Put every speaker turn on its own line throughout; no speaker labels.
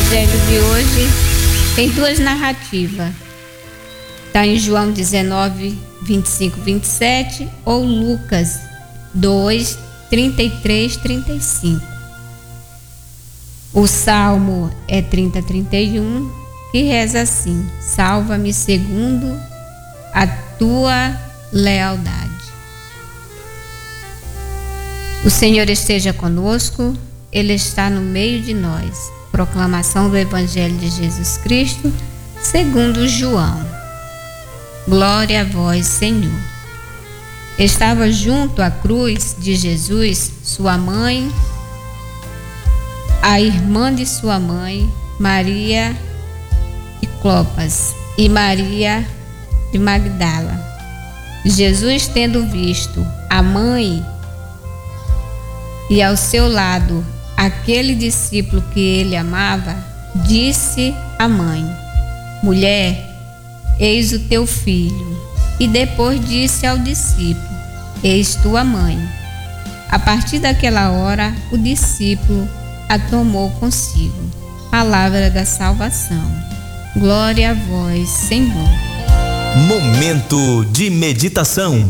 evangelho de hoje tem duas narrativas. Está em João 19, 25, 27 ou Lucas 2, 33, 35. O salmo é 30, 31, que reza assim: salva-me segundo a tua lealdade. O Senhor esteja conosco, Ele está no meio de nós. Proclamação do Evangelho de Jesus Cristo, segundo João. Glória a vós, Senhor. Estava junto à cruz de Jesus sua mãe, a irmã de sua mãe, Maria de Clopas, e Maria de Magdala. Jesus, tendo visto a mãe e ao seu lado aquele discípulo que ele amava, disse à mãe: mulher, eis o teu filho. E depois disse ao discípulo: eis tua mãe. A partir daquela hora, o discípulo a tomou consigo. Palavra da salvação. Glória a vós, Senhor.
Momento de meditação.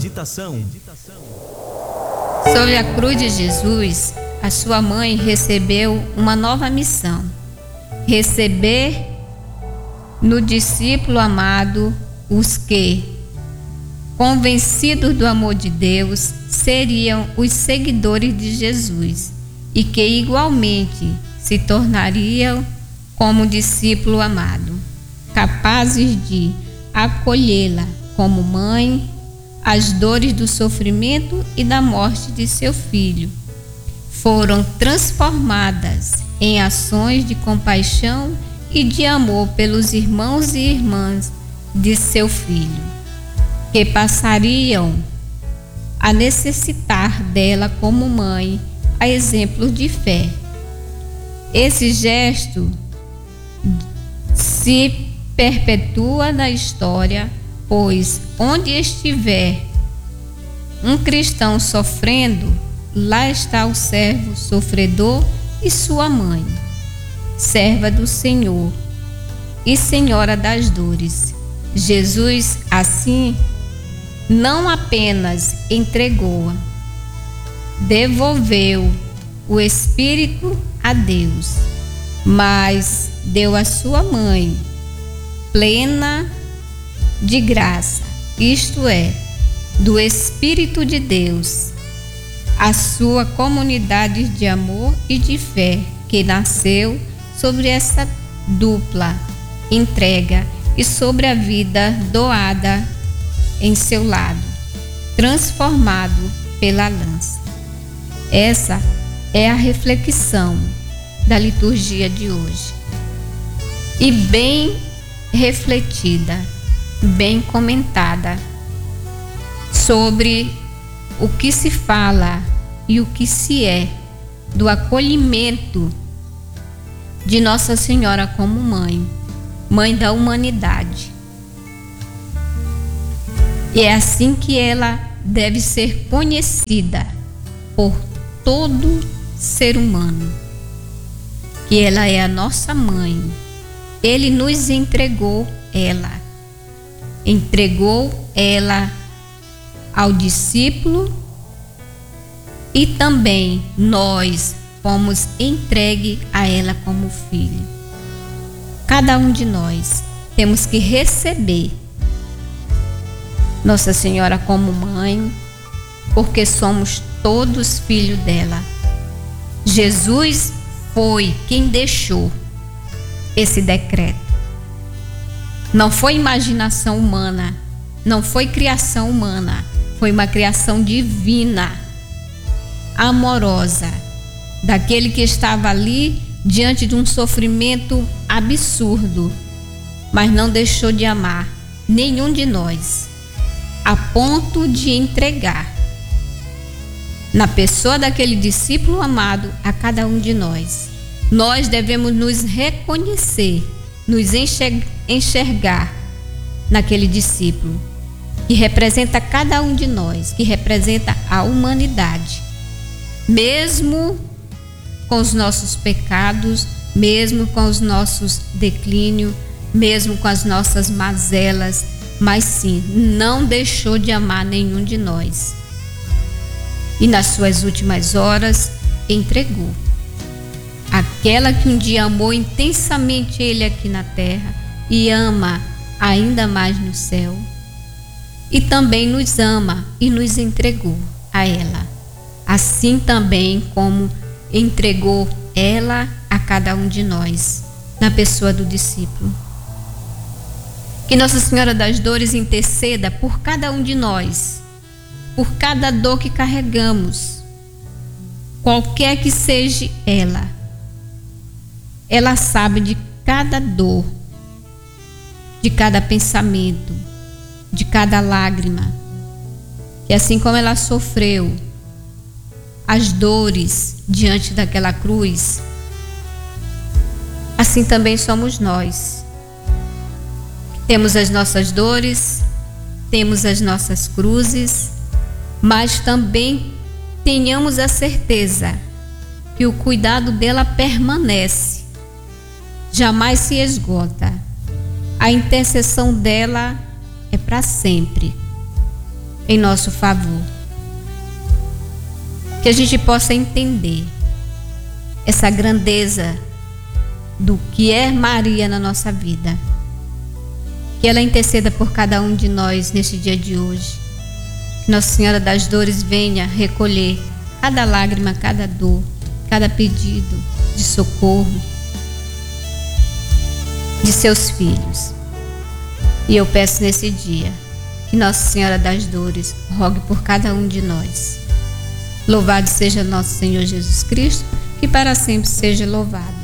Sobre a cruz de Jesus, a sua mãe recebeu uma nova missão: receber no discípulo amado os que, convencidos do amor de Deus, seriam os seguidores de Jesus e que igualmente se tornariam como discípulo amado, capazes de acolhê-la como mãe, as dores do sofrimento e da morte de seu filho foram transformadas em ações de compaixão e de amor pelos irmãos e irmãs de seu filho, que passariam a necessitar dela como mãe, a exemplo de fé. Esse gesto se perpetua na história, pois onde estiver um cristão sofrendo, lá está o servo sofredor e sua mãe, serva do Senhor e senhora das dores. Jesus, assim, não apenas entregou-a, devolveu o Espírito a Deus, mas deu a sua mãe plena de graça, isto é, do Espírito de Deus, a sua comunidade de amor e de fé, que nasceu sobre essa dupla entrega e sobre a vida doada em seu lado, transformado pela lança. Essa é a reflexão da liturgia de hoje. E bem refletida, bem comentada sobre o que se fala e o que se é do acolhimento de Nossa Senhora como mãe, mãe da humanidade. E é assim que ela deve ser conhecida por todo ser humano, que ela é a nossa mãe. Ele nos entregou ela ao discípulo, e também nós fomos entregue a ela como filho. Cada um de nós temos que receber Nossa Senhora como mãe, porque somos todos filhos dela. Jesus foi quem deixou esse decreto. Não foi imaginação humana, não foi criação humana, foi uma criação divina, amorosa, daquele que estava ali diante de um sofrimento absurdo, mas não deixou de amar nenhum de nós, a ponto de entregar na pessoa daquele discípulo amado a cada um de nós. Nós devemos nos reconhecer, nos enxergar naquele discípulo que representa cada um de nós, que representa a humanidade. Mesmo com os nossos pecados, mesmo com os nossos declínios, mesmo com as nossas mazelas, mas sim, não deixou de amar nenhum de nós. E nas suas últimas horas, entregou. Aquela que um dia amou intensamente Ele aqui na terra e ama ainda mais no céu, e também nos ama e nos entregou a ela, assim também como entregou ela a cada um de nós, na pessoa do discípulo. Que Nossa Senhora das Dores interceda por cada um de nós, por cada dor que carregamos, qualquer que seja ela. Ela sabe de cada dor, de cada pensamento, de cada lágrima. E assim como ela sofreu as dores diante daquela cruz, assim também somos nós. Temos as nossas dores, temos as nossas cruzes, mas também tenhamos a certeza que o cuidado dela permanece, jamais se esgota. A intercessão dela é para sempre, em nosso favor. Que a gente possa entender essa grandeza do que é Maria na nossa vida. Que ela interceda por cada um de nós neste dia de hoje. Que Nossa Senhora das Dores venha recolher cada lágrima, cada dor, cada pedido de socorro de seus filhos. E eu peço nesse dia que Nossa Senhora das Dores rogue por cada um de nós. Louvado seja nosso Senhor Jesus Cristo, que para sempre seja louvado.